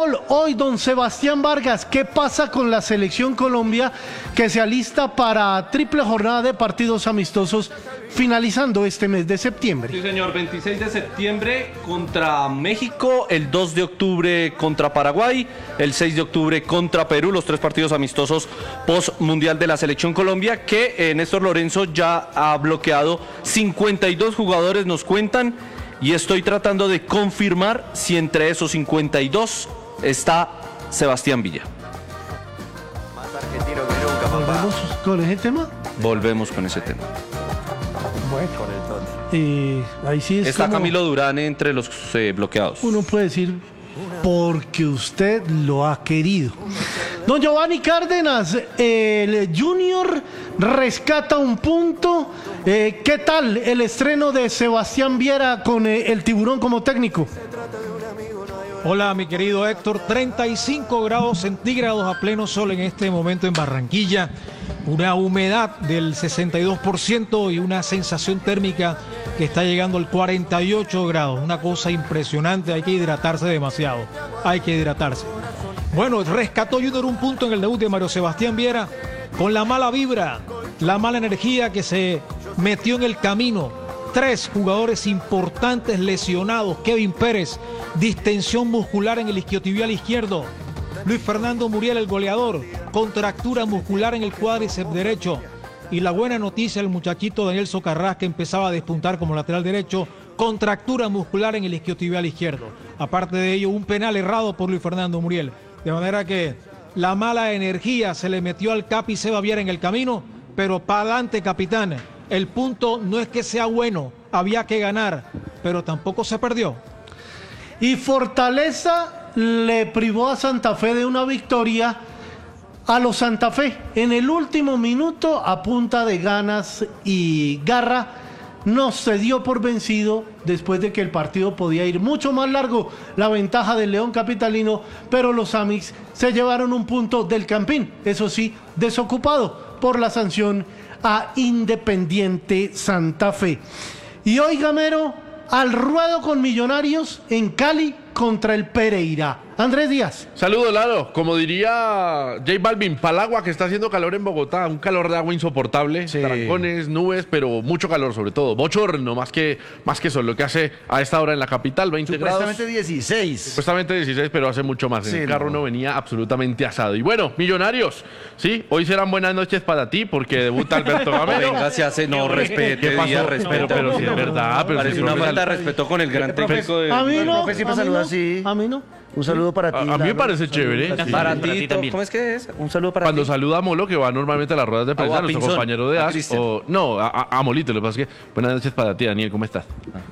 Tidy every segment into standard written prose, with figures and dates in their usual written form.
fútbol, hoy don Sebastián Vargas, ¿qué pasa con la selección Colombia que se alista para triple jornada de partidos amistosos finalizando este mes de septiembre? Sí, señor, 26 de septiembre contra México, el 2 de octubre contra Paraguay, el 6 de octubre contra Perú, los 3 partidos amistosos post-mundial de la selección Colombia, que Néstor Lorenzo ya ha bloqueado 52 jugadores, nos cuentan, y estoy tratando de confirmar si entre esos 52 está Sebastián Villa. Más argentino que nunca, papá. ¿Volvemos con ese tema? Volvemos con ese tema. Bueno, Con el Totti. ahí sí es Está como Camilo Durán entre los bloqueados. uno puede decir porque usted lo ha querido. Don Giovanni Cárdenas, el Junior rescata un punto. ¿Qué tal el estreno de Sebastián Viera con el Tiburón como técnico? Hola, mi querido Héctor. 35 grados centígrados a pleno sol en este momento en Barranquilla. Una humedad del 62% y una sensación térmica que está llegando al 48 grados. Una cosa impresionante. Hay que hidratarse demasiado. Hay que hidratarse. Bueno, rescató Junior un punto en el debut de Mario Sebastián Viera con la mala vibra, la mala energía que se metió en el camino. 3 jugadores importantes lesionados. Kevin Pérez, distensión muscular en el isquiotibial izquierdo. Luis Fernando Muriel, el goleador, contractura muscular en el cuádriceps derecho. Y la buena noticia, el muchachito Daniel Socarrás, que empezaba a despuntar como lateral derecho, contractura muscular en el isquiotibial izquierdo. Aparte de ello, un penal errado por Luis Fernando Muriel. De manera que la mala energía se le metió al Capi Seba Viera en el camino, pero para adelante, capitán. El punto no es que sea bueno, había que ganar, pero tampoco se perdió. Y Fortaleza le privó a Santa Fe de una victoria a los Santa Fe. En el último minuto, a punta de ganas y garra, no se dio por vencido después de que el partido podía ir mucho más largo. La ventaja del León Capitalino, pero los Amics se llevaron un punto del Campín, eso sí, desocupado por la sanción a Independiente Santa Fe. Y hoy, Gamero, al ruedo con Millonarios en Cali contra el Pereira. Andrés Díaz. Saludos, Lalo. Como diría J Balvin, palagua, que está haciendo calor en Bogotá, un calor de agua insoportable, Sí. trancones, nubes, pero mucho calor sobre todo, bochorno más que sol, lo que hace a esta hora en la capital, 20 grados. Supuestamente 16. Supuestamente 16, pero hace mucho más. En Sí, el carro no. no venía absolutamente asado. Y bueno, Millonarios, sí, hoy serán buenas noches para ti porque debuta Alberto Gamero. Venga, se hace, no, respete, ¿Qué pasó? Díaz, respete. Pero sí es verdad. Pero Parece sí, una profe, falta de respeto con el gran técnico de... A mí no, profe siempre a mí saluda no, así. a mí no. Un saludo para ti. a mí me Lalo. parece Un saludo chévere, para ti. sí. Para Para ti ti, también. ¿cómo es que es? Un saludo para Cuando ti. saluda a Molo, que va normalmente a las ruedas de prensa, a nuestro Pinzón, compañero de a AS, Cristian. no, a Molito, lo que pasa es que buenas noches para ti, Daniel, ¿cómo estás?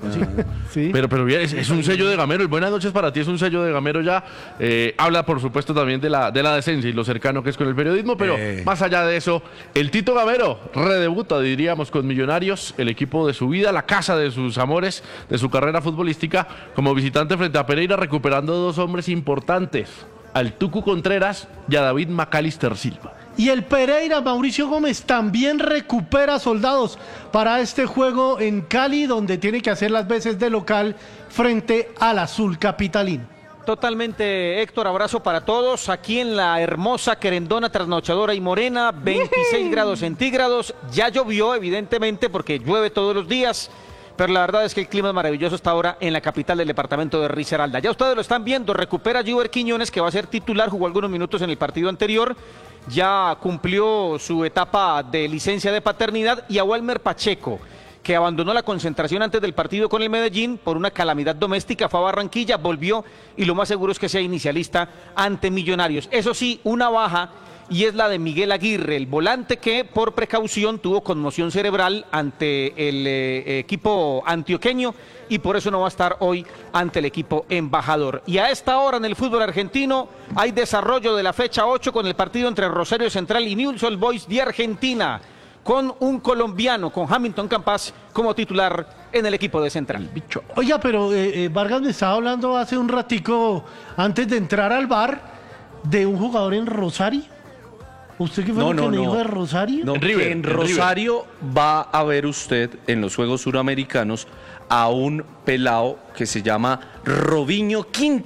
Sí. Pero bien, es un sello de Gamero, el buenas noches para ti es un sello de Gamero ya. Habla, por supuesto, también de la decencia y lo cercano que es con el periodismo, pero más allá de eso, el Tito Gamero redebuta, diríamos, con Millonarios, el equipo de su vida, la casa de sus amores, de su carrera futbolística, como visitante frente a Pereira, recuperando 2 hombres importantes, al Tucu Contreras y a David Macalister Silva. Y el Pereira, Mauricio Gómez, también recupera soldados para este juego en Cali, donde tiene que hacer las veces de local frente al Azul Capitalino. Totalmente, Héctor, abrazo para todos. Aquí en la hermosa querendona, trasnochadora y morena, 26 grados centígrados. Ya llovió, evidentemente, porque llueve todos los días. Pero la verdad es que el clima es maravilloso hasta ahora en la capital del departamento de Risaralda. Ya ustedes lo están viendo, recupera Juber Quiñones, que va a ser titular, jugó algunos minutos en el partido anterior. Ya cumplió su etapa de licencia de paternidad, y a Walmer Pacheco, que abandonó la concentración antes del partido con el Medellín por una calamidad doméstica, fue a Barranquilla, volvió y lo más seguro es que sea inicialista ante Millonarios. Eso sí, una baja, y es la de Miguel Aguirre, el volante que por precaución tuvo conmoción cerebral ante el equipo antioqueño y por eso no va a estar hoy ante el equipo embajador. Y a esta hora en el fútbol argentino hay desarrollo de la fecha 8 con el partido entre Rosario Central y Newell's Old Boys de Argentina, con un colombiano, con Hamilton Campas como titular en el equipo de Central. Oiga, pero Vargas me estaba hablando hace un ratico, antes de entrar al bar, de un jugador en Rosario. ¿Usted qué fue lo que me dijo de Rosario? No, En River, que en en River. Rosario va a ver usted en los Juegos Suramericanos a un pelao que se llama Robinho Quinto.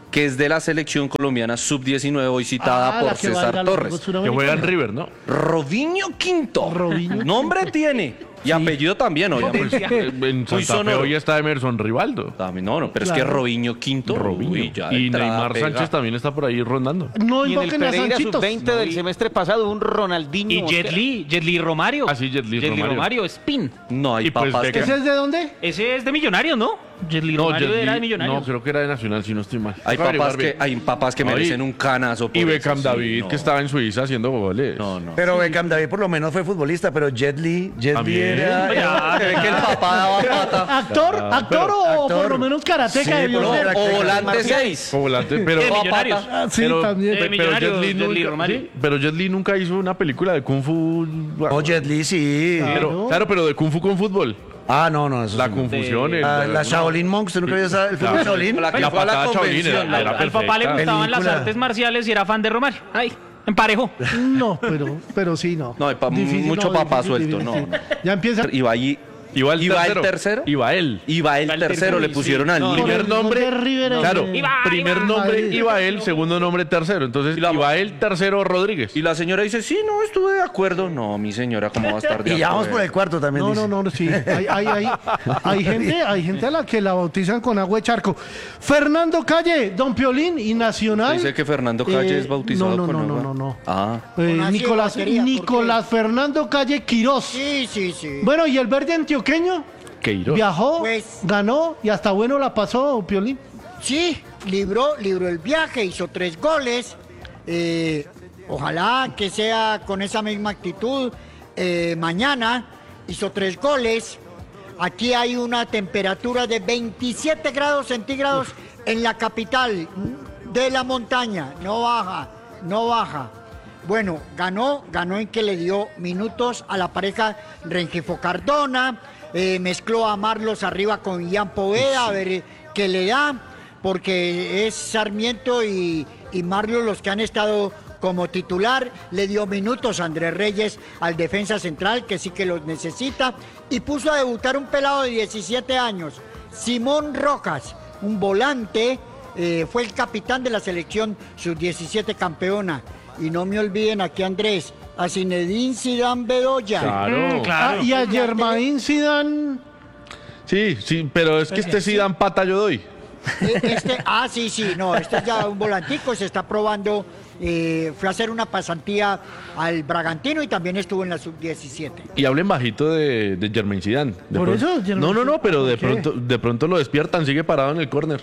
que es de la selección colombiana sub-19, hoy citada por César Torres. Que juega en River, ¿no? Robinho Quinto. Robinho. Nombre tiene. Y apellido también, obviamente. En Muy Santa Fe sonoro. hoy está Emerson Rivaldo. También, no, pero es Claro. que Robinho Quinto. Robinho. uy, ya de Y entrada Neymar pega. Sánchez también está por ahí rondando. No Y en el invoquen a Pereira Sanchitos. sub-20 del semestre pasado, un Ronaldinho. Y Mosquera. Jet Li Romario. Ah, sí, Jet Li Romario. Romario, Spin. No, hay Y pues papás que... Beckham. ¿Ese es de dónde? Ese es de Millonarios, ¿no? Jet Li No, Romario Jet era de Li- Millonarios. no, creo que era de Nacional, si no estoy mal. Hay Voy a papás averiguar que, bien. hay papás que No, merecen un canazo por Y eso, Beckham sí, David, no. que estaba en Suiza haciendo goles. No, no. Pero Beckham David por lo menos fue futbolista, pero Jet Li También. era... Se ve que el papá daba pata. ¿Actor o actor. por lo menos karateca Sí, debió por lo ser? menos. O volante 6. Como volante, pero... De Millonarios. Ah, sí, pero, también. de Millonarios, Jet Li Jet Li nunca, Romario. sí, pero Jet Li nunca hizo una película de Kung Fu. Oh, Jet Li, sí. Claro, pero de Kung Fu con fútbol. Ah, no, eso La sí. confusión. La Shaolin Monks, ¿tú nunca vio el fútbol Shaolin? La que La fue a la patada Shaolin convención. era Al papá le perfecta. gustaban las Película. artes marciales y era fan de Romario. Ay, emparejó. No, pero sí, no. No, hay mucho papá suelto, no, no. Ya empieza. Iba el ¿Iba tercero. el Iba él. Iba el Valter tercero, le Ruiz, pusieron sí. al No, niño. Primer nombre. Rivera. Claro, Iba, primer iba. nombre Madrid. iba él, segundo nombre tercero. Entonces Y la- iba él tercero Rodríguez. Y la señora dice, sí, no, estuve de acuerdo. No, mi señora, ¿cómo va a estar de Y ya vamos acuerdo? por el cuarto también. No, dice. no, sí. Hay gente a la que la bautizan con agua de charco. Fernando Calle, Don Piolín y Nacional. Dice que Fernando Calle es bautizado no, con no, agua. no, no. Ah. Eh, Con ácido Nicolás, batería, ¿por qué? Nicolás Fernando Calle Quirós. Sí, sí, sí. Bueno, ¿y el verde antioqueño? Queiroz. Viajó, Pues- ganó y hasta bueno la pasó, Piolín. Sí, libró el viaje, hizo 3 goles. Ojalá que sea con esa misma actitud. Mañana hizo 3 goles. Aquí hay una temperatura de 27 grados centígrados en la capital de la montaña. No baja, no baja. Bueno, ganó en que le dio minutos a la pareja Rengifo Cardona. Mezcló a Marlos arriba con Ian Poveda, a ver qué le da, porque es Sarmiento y Marlos los que han estado como titular. Le dio minutos a Andrés Reyes, al defensa central, que sí que los necesita, y puso a debutar un pelado de 17 años, Simón Rojas, un volante, fue el capitán de la selección sub-17 campeona. Y no me olviden aquí, Andrés, a Zinedine Zidane Bedoya. Claro. Claro. Y a Germain Zidane. Sí, pero es que este sí dan pata yo doy. Sí, no, este es ya un volantico, se está probando, fue a hacer una pasantía al Bragantino y también estuvo en la sub-17. Y hablen bajito de Germain Zidane. De Por pronto- eso, Germain No, pero de ¿por qué? pronto lo despiertan, sigue parado en el córner.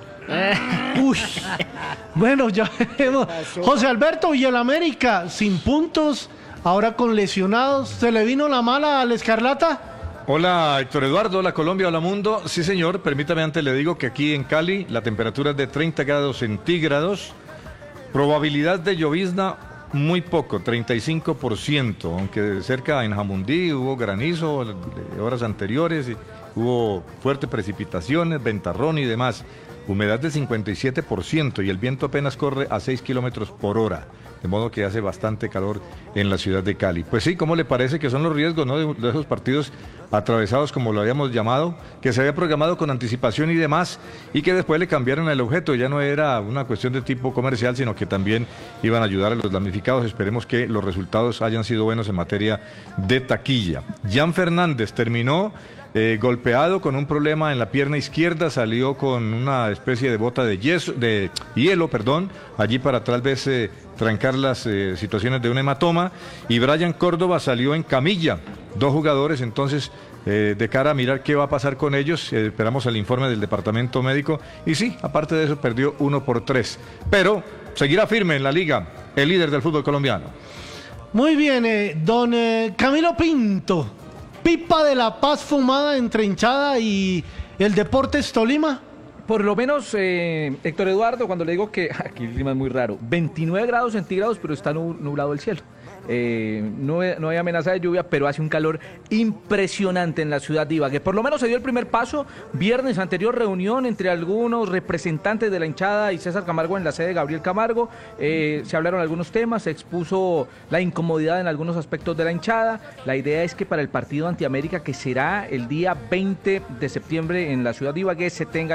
Uy. Bueno, ya vemos. José Alberto y el América sin puntos, ahora con lesionados. ¿Se le vino la mala al Escarlata? Hola Héctor Eduardo, hola Colombia, hola mundo. Sí señor, permítame antes le digo que aquí en Cali la temperatura es de 30 grados centígrados. Probabilidad de llovizna muy poco, 35%, aunque cerca en Jamundí hubo granizo de horas anteriores, y hubo fuertes precipitaciones, ventarrón y demás. Humedad de 57% y el viento apenas corre a 6 kilómetros por hora. De modo que hace bastante calor en la ciudad de Cali. Pues sí, ¿cómo le parece que son los riesgos, ¿no?, de esos partidos atravesados, como lo habíamos llamado, que se había programado con anticipación y demás, y que después le cambiaron el objeto? Ya no era una cuestión de tipo comercial, sino que también iban a ayudar a los damnificados. Esperemos que los resultados hayan sido buenos en materia de taquilla. Jan Fernández terminó golpeado con un problema en la pierna izquierda, salió con una especie de bota de hielo, allí para tal vez trancar las situaciones de un hematoma, y Brian Córdoba salió en camilla. 2 jugadores entonces de cara a mirar qué va a pasar con ellos. Esperamos el informe del departamento médico, y sí, aparte de eso perdió 1-3, pero seguirá firme en la liga, el líder del fútbol colombiano. Muy bien, don Camilo Pinto. Pipa de la Paz fumada entre hinchada y el Deportes Tolima. Por lo menos, Héctor Eduardo, cuando le digo que aquí el clima es muy raro, 29 grados centígrados, pero está nublado el cielo. No hay amenaza de lluvia, pero hace un calor impresionante en la ciudad de Ibagué. Por lo menos se dio el primer paso. Viernes anterior, reunión entre algunos representantes de la hinchada y César Camargo en la sede de Gabriel Camargo. Se hablaron algunos temas, se expuso la incomodidad en algunos aspectos de la hinchada. La idea es que para el partido ante América, que será el día 20 de septiembre en la ciudad de Ibagué, se tenga ya público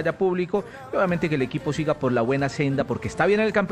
histórico y obviamente que el equipo siga por la buena senda porque está bien en el campeonato.